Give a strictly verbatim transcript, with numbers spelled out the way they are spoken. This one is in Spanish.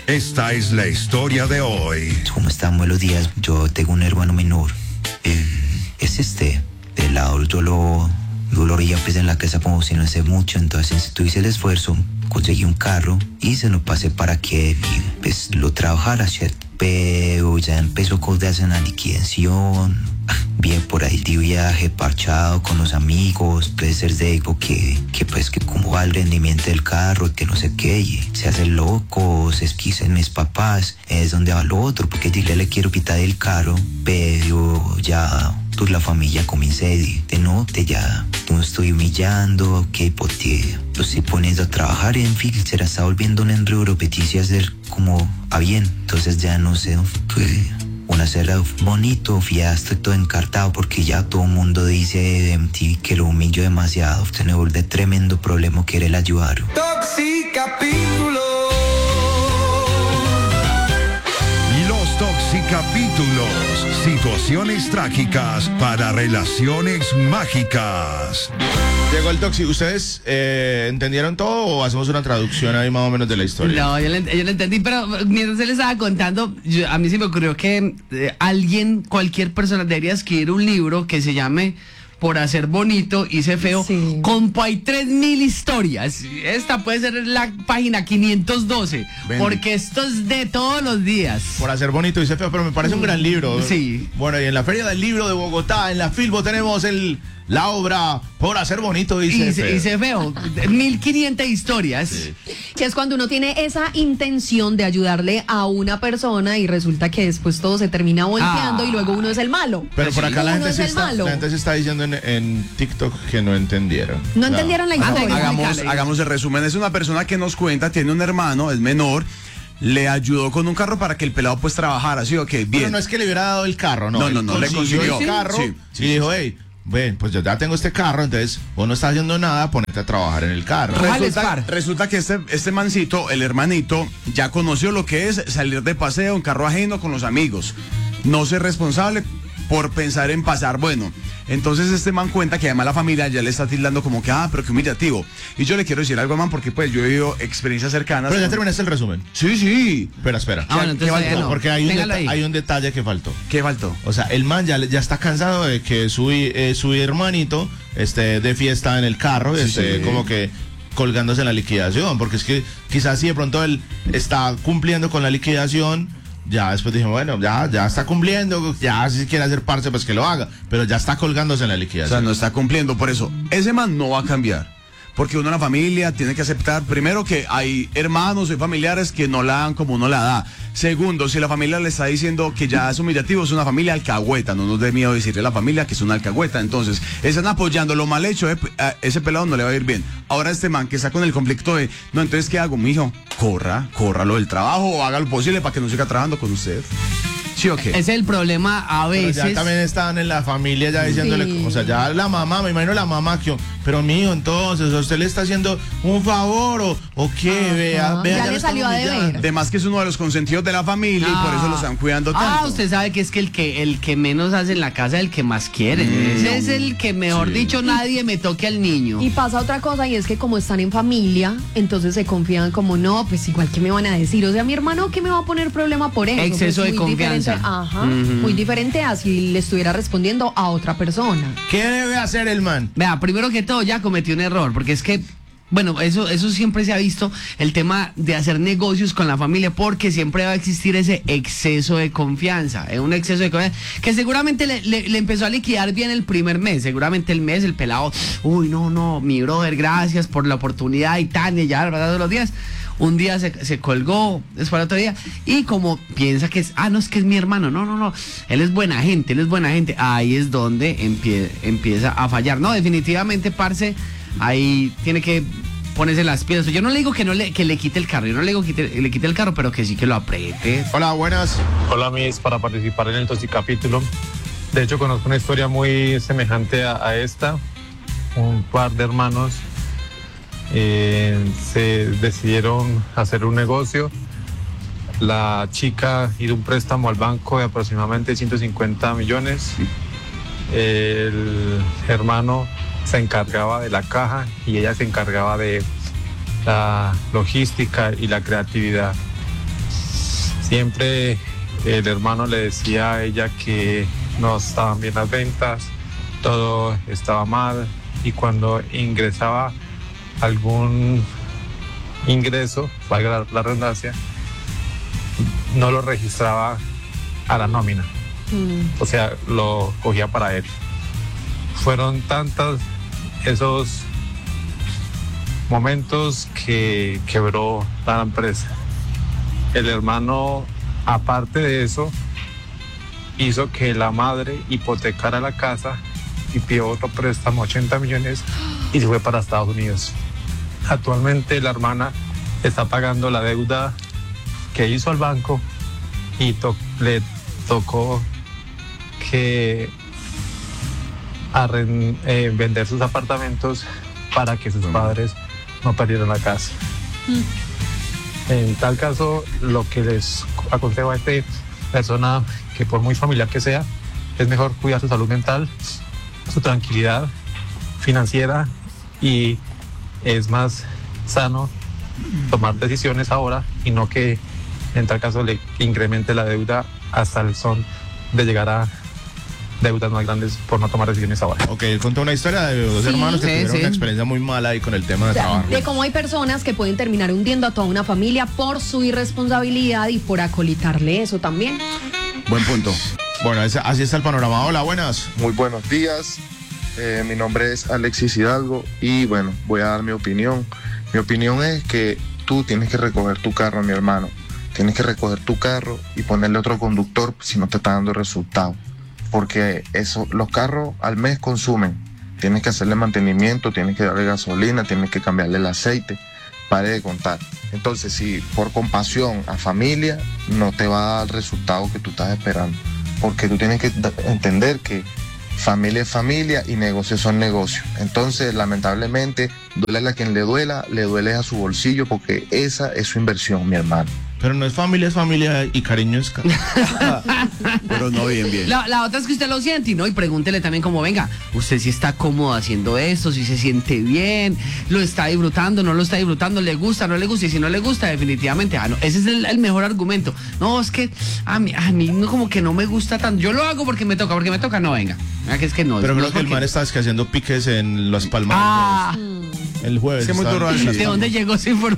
Esta es la historia de hoy. ¿Cómo están? Buenos días. Yo tengo un hermano menor. Eh, es este. De lado yo lo, yo lo veía pues en la casa como si no hace mucho. Entonces tú hice el esfuerzo, conseguí un carro y se lo pasé para que pues lo trabajara, ¿cierto? Pero ya empezó cosas en la liquidación. Bien por ahí de viaje, parchado con los amigos, puede ser de algo que, que pues que cómo va el rendimiento del carro, que no sé qué, y se hace loco, se esquizan mis papás, es donde va lo otro, porque dile le quiero quitar el carro, pero ya pues la familia comienza a decir, no, te ya, no estoy humillando, que pues te lo estoy poniendo a trabajar, en fin, se la está volviendo un enredo, peticia hacer como a bien, entonces ya no sé, pues, una cera bonito, ya estoy todo encartado porque ya todo el mundo dice de M T V que lo humillo demasiado. Se me vuelve tremendo problema querer ayudar. Toxicapítulos. Los Toxicapítulos. Situaciones trágicas para relaciones mágicas. Llegó el Toxi. ¿Ustedes eh, entendieron todo o hacemos una traducción ahí más o menos de la historia? No, yo lo, yo lo entendí, pero mientras él estaba contando, yo, a mí se me ocurrió que eh, alguien, cualquier persona debería escribir un libro que se llame Por hacer bonito, hice feo. Sí. Compa, hay tres mil historias. Esta puede ser la página quinientos doce. Ven. Porque esto es de todos los días. Por hacer bonito, hice feo, pero me parece un gran libro. Sí. Bueno, y en la Feria del Libro de Bogotá, en la Filbo, tenemos el... la obra Por hacer bonito, dice y se, y se feo. mil quinientas historias. Sí. Que es cuando uno tiene esa intención de ayudarle a una persona y resulta que después todo se termina volteando ah. y luego uno es el malo. Pero por acá la uno gente, se está, la gente se está diciendo en, en TikTok que no entendieron. No, no. entendieron la historia. Hagamos, hagamos el resumen. Es una persona que nos cuenta, tiene un hermano, es menor. Le ayudó con un carro para que el pelado pues trabajara, ¿sí o qué? Bien. Pero no es que le hubiera dado el carro, no. No, no, no, Él le consiguió el carro sí, sí, y dijo, hey, ven, pues yo ya tengo este carro, entonces vos no estás haciendo nada, ponete a trabajar en el carro. Resulta, resulta que este, este mancito, el hermanito, ya conoció lo que es salir de paseo en carro ajeno con los amigos. No ser responsable por pensar en pasar bueno. Entonces este man cuenta que además la familia ya le está tildando como que, ah, pero qué humillativo. Y yo le quiero decir algo, man, porque pues yo he vivido experiencias cercanas. Pero ya con... terminaste el resumen. Sí, sí. Espera, espera. Ah, bueno, entonces, ¿Qué faltó? no. Porque hay un, deta- hay un detalle que faltó. ¿Qué faltó? O sea, el man ya, ya está cansado de que su, eh, su hermanito esté de fiesta en el carro, sí, esté sí. como que colgándose en la liquidación. Porque es que quizás si de pronto él está cumpliendo con la liquidación, ya después dije, bueno, ya, ya está cumpliendo, ya si quiere hacer parce, pues que lo haga, pero ya está colgándose en la liquidación. O sea, no está cumpliendo, por eso, ese man no va a cambiar. Porque uno en la familia tiene que aceptar, primero, que hay hermanos y familiares que no la dan como uno la da. Segundo, si la familia le está diciendo que ya es humillativo, es una familia alcahueta, no nos dé miedo decirle a la familia que es una alcahueta. Entonces, están apoyando lo mal hecho, eh, a ese pelado no le va a ir bien. Ahora este man que está con el conflicto de, no, entonces, ¿qué hago, mijo? Corra, corra lo del trabajo o haga lo posible para que no siga trabajando con usted. ¿Sí o qué? Ese es el problema a veces. Pero ya también están en la familia ya diciéndole, sí. o sea, ya la mamá, me imagino la mamá que, pero mijo, entonces, ¿usted le está haciendo un favor o, o qué? Ajá. Vea, vea. Ya, ya le salió a deber. Además que es uno de los consentidos de la familia ah. y por eso lo están cuidando tanto. Ah, usted sabe que es que el que el que menos hace en la casa es el que más quiere. Mm. Ese es el que, mejor sí. dicho, nadie me toque al niño. Y pasa otra cosa y es que como están en familia, entonces se confían como, no, pues igual que me van a decir. O sea, mi hermano, ¿qué me va a poner problema por eso? Exceso pues de confianza. Ajá. Mm. Muy diferente a si le estuviera respondiendo a otra persona. ¿Qué debe hacer el man? Vea, primero que todo ya cometió un error, porque es que, bueno, eso, eso siempre se ha visto, el tema de hacer negocios con la familia, porque siempre va a existir ese exceso de confianza, eh, un exceso de confianza, que seguramente le, le, le empezó a liquidar bien el primer mes, seguramente el mes, el pelado, uy, no, no, mi brother, gracias por la oportunidad y tan, y ya, ¿verdad? Todos los días. Un día se, se colgó, después otro día, y como piensa que es, ah, no, es que es mi hermano, no, no, no, él es buena gente, él es buena gente, ahí es donde empie, empieza a fallar. No, definitivamente, parce, ahí tiene que ponerse las piezas. Yo no le digo que no le, que le quite el carro, yo no le digo que te, le quite el carro, pero que sí que lo apriete. Hola, buenas. Hola, mis, para participar en el Toxicapítulo. De hecho, conozco una historia muy semejante a, a esta. Un par de hermanos Eh, se decidieron hacer un negocio. La chica hizo un préstamo al banco de aproximadamente ciento cincuenta millones. El hermano se encargaba de la caja y ella se encargaba de la logística y la creatividad. Siempre el hermano le decía a ella que no estaban bien las ventas, todo estaba mal, y cuando ingresaba algún ingreso, valga la, la redundancia, no lo registraba a la nómina. Mm. O sea, lo cogía para él. Fueron tantos esos momentos que quebró la empresa. El hermano, aparte de eso, hizo que la madre hipotecara la casa y pidió otro préstamo, ochenta millones, y se fue para Estados Unidos. Actualmente la hermana está pagando la deuda que hizo al banco y to- le tocó que arren- eh, vender sus apartamentos para que sus padres no perdieran la casa. Mm. En tal caso, lo que les aconsejo a esta persona, que por muy familiar que sea, es mejor cuidar su salud mental, su tranquilidad financiera, y es más sano tomar decisiones ahora y no que en tal caso le incremente la deuda hasta el son de llegar a deudas más grandes por no tomar decisiones ahora. Ok, él contó una historia de dos Sí, hermanos que sí, tuvieron sí. una experiencia muy mala ahí con el tema de O sea, trabajo. de cómo hay personas que pueden terminar hundiendo a toda una familia por su irresponsabilidad y por acolitarle eso también. Buen punto. Bueno, ese- así está el panorama. Hola, buenas. Muy buenos días, eh, mi nombre es Alexis Hidalgo y bueno, voy a dar mi opinión. Mi opinión es que tú tienes que recoger tu carro, mi hermano. Tienes que recoger tu carro y ponerle otro conductor si no te está dando resultado. Porque eso, los carros al mes consumen. Tienes que hacerle mantenimiento, tienes que darle gasolina, tienes que cambiarle el aceite. Pare de contar. Entonces, si por compasión a familia no te va a dar el resultado que tú estás esperando. Porque tú tienes que da- entender que familia es familia y negocios son negocios. Entonces, lamentablemente, duele a quien le duela, le duele a su bolsillo porque esa es su inversión, mi hermano. Pero no es familia, es familia y cariño es ca- Pero no, bien, bien. La, la otra es que usted lo siente, ¿no? Y pregúntele también como, venga, usted si está cómodo haciendo esto, si se siente bien, lo está disfrutando, no lo está disfrutando, le gusta, no le gusta, y si no le gusta, definitivamente, ah, no, ese es el, el mejor argumento. No, es que a mí, a mí no, como que no me gusta tanto, yo lo hago porque me toca, porque me toca, no, venga. Ah, que es que no. Pero no creo es que el porque- man está es que haciendo piques en Las Palmas. Ah, El jueves. Es que muy está- duro, en Las sí. ¿de dónde llegó esa información?